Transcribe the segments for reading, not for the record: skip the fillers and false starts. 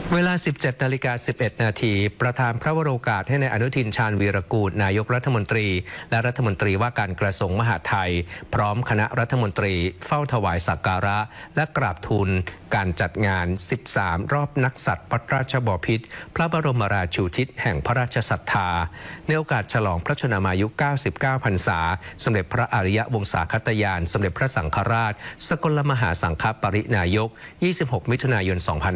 เวลา 17:11 นาทีประธานพระวโรกาสให้นายอนุทินชาญวีรกูรนายกรัฐมนตรีและรัฐมนตรีว่าการกระทรวงมหาดไทยพร้อมคณะรัฐมนตรีเฝ้าถวายสักการะและกราบทูลการจัดงาน 13 รอบนักษัตริย์วัดราชบพิตรพระบรมราชูทิศแห่งพระราชศรัทธาในโอกาสฉลองพระชนมายุ 99 พรรษาสมเด็จพระอริยวงศาคตญาณสมเด็จพระสังฆราชสกลมหาสังฆปรินายก 26 มิถุนายน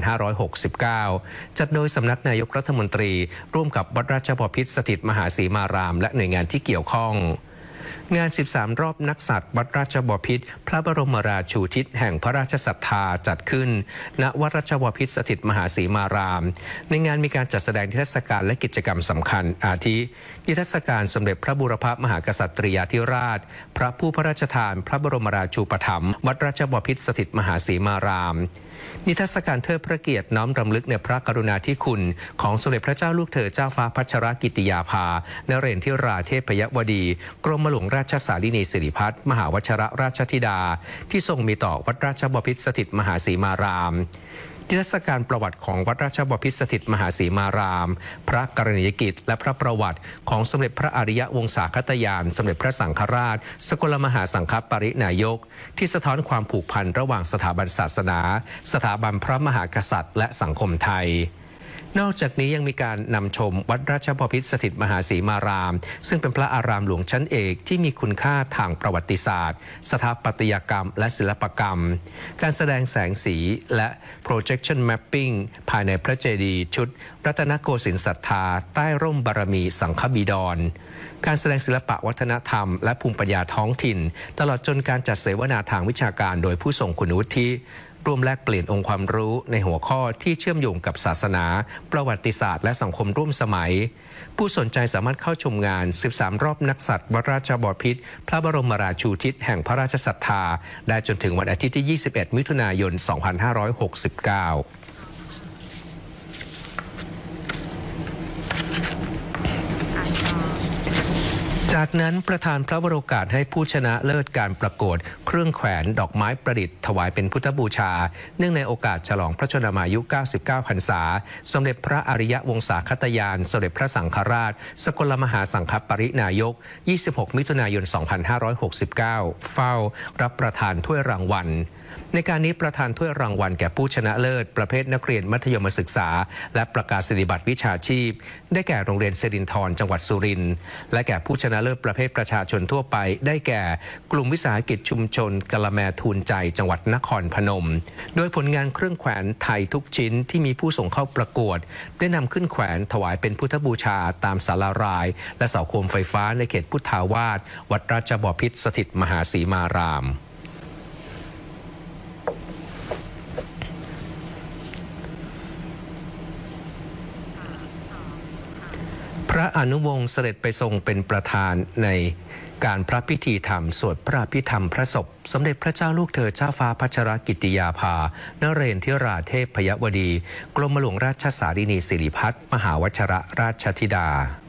2569จัดโดยสำนักนายกรัฐมนตรีร่วมกับวัดราชบพิตรสถิตมหาสีมารามและหน่วยงานที่เกี่ยวข้องงาน 13 รอบนักษัตริย์วัดราชบพิตรพระบรมราชูทิศแห่งพระราชศรัทธาจัดขึ้นณวัดราชบพิตรสถิตมหาสีมารามในงานมีการจัดแสดงนิทรรศการและกิจกรรมสำคัญอาทินิทรรศการสมเด็จพระบูรพมหากษัตริยาธิราชพระผู้พระราชทานพระบรมราชูปถัมภ์วัดราชบพิตรสถิตมหาสีมารามนิทรรศการเทิดพระเกียรติน้อมรำลึกในพระกรุณาธิคุณของสมเด็จพระเจ้าลูกเธอเจ้าฟ้าพัชรกิติยาภานเรศทิราเทพยวดีกรมหลวงราชสารินีสิริพัฒน์มหาวชรราชธิดาที่ทรงมีต่อวัดราชบพิตรสถิตมหาสีมารามนิทรรศการประวัติของวัดราชบพิตรสถิตมหาสีมารามพระกรณียกิจและพระประวัติของสมเด็จพระอริยวงศาคตญาณสมเด็จพระสังฆราชสกลมหาสังฆปรินายกที่สะท้อนความผูกพันระหว่างสถาบันศาสนาสถาบันพระมหากษัตริย์และสังคมไทยนอกจากนี้ยังมีการนำชมวัดราชบพิตรสถิตมหาสีมารามซึ่งเป็นพระอารามหลวงชั้นเอกที่มีคุณค่าทางประวัติศาสตร์สถาปัตยกรรมและศิลปกรรมการแสดงแสงสีและ projection mapping ภายในพระเจดีย์ชุดรัตนโกสินทร์ศรัทธาใต้ร่มบารมีสังฆบิดรการแสดงศิลปะวัฒนธรรมและภูมิปัญญาท้องถิ่นตลอดจนการจัดเสวนาทางวิชาการโดยผู้ทรงคุณวุฒิร่วมแลกเปลี่ยนองค์ความรู้ในหัวข้อที่เชื่อมโยงกับศาสนาประวัติศาสตร์และสังคมร่วมสมัยผู้สนใจสามารถเข้าชมงาน 13 รอบนักษัตริย์วัดราชบพิตรพระบรมราชูทิศแห่งพระราชศรัทธาได้จนถึงวันอาทิตย์ที่ 21 มิถุนายน 2569จากนั้นประธานพระวโรกาสให้ผู้ชนะเลิศการประกวดเครื่องแขวนดอกไม้ประดิษฐ์ถวายเป็นพุทธบูชาเนื่องในโอกาสฉลองพระชนมายุ 99 พรรษาสมเด็จพระอริยวงศาคตญาณสมเด็จพระสังฆราชสกลมหาสังฆปรินายก 26 มิถุนายน 2569 เฝ้ารับประทานถ้วยรางวัลในการนี้ประธานถ้วยรางวัลแก่ผู้ชนะเลิศประเภทนักเรียนมัธยมศึกษาและประกาศนียบัตรวิชาชีพได้แก่โรงเรียนสิรินธรจังหวัดสุรินทร์และแก่ผู้ชนะเลิศประเภทประชาชนทั่วไปได้แก่กลุ่มวิสาหกิจชุมชนกะละแมทูลใจจังหวัดนครพนมโดยผลงานเครื่องแขวนไทยทุกชิ้นที่มีผู้ส่งเข้าประกวดได้นำขึ้นแขวนถวายเป็นพุทธบูชาตามศาลารายและเสาโคมไฟฟ้าในเขตพุทธาวาสวัดราชบพิตรสถิตมหาสีมารามพระอนุวงศ์เสด็จไปทรงเป็นประธานในการพระพิธีธรรมสวดพระอภิธรรมพระศพสมเด็จพระเจ้าลูกเธอเจ้าฟ้าพัชรกิติยาภานเรศทิราเทพยวดีกรมหลวงราชสารินีสิริพัฒน์มหาวชรราชธิดา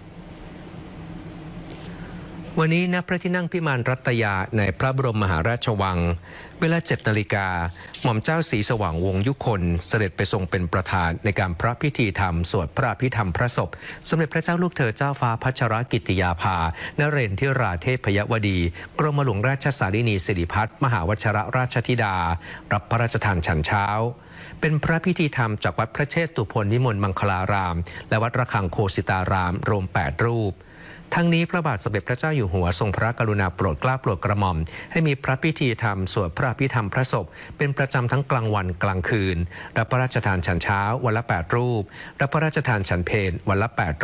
วันนี้ณพระที่นั่งพิมานรัตยาในพระบรมมหาราชวังเวลา 7 นาฬิกาหม่อมเจ้าศรีสว่างวงศ์ยุคนเสด็จไปทรงเป็นประธานในการพระพิธีธรรมสวดพระอภิธรรมพระศพสมเด็จพระเจ้าลูกเธอเจ้าฟ้าพัชรกิติยาภานเรศทิราเทพยวดีกรมหลวงราชสารินีสิริพัฒน์มหาวชรราชธิดารับพระราชทานฉันเช้าเป็นพระพิธีธรรมจากวัดพระเชตุพนวิมลมังคลารามและวัดระฆังโคสิตารามรวม 8 รูปทั้งนี้พระบาทสมเด็จพระเจ้าอยู่หัวทรงพระกรุณาโปรดเกล้าโปรดกระหม่อมให้มีพระพิธีธรรมสวดพระอภิธรรมพระศพเป็นประจำทั้งกลางวันกลางคืนรับพระราชทานฉันเช้าวันละ 8 รูปรับพระราชทานฉันเพลวันละ 8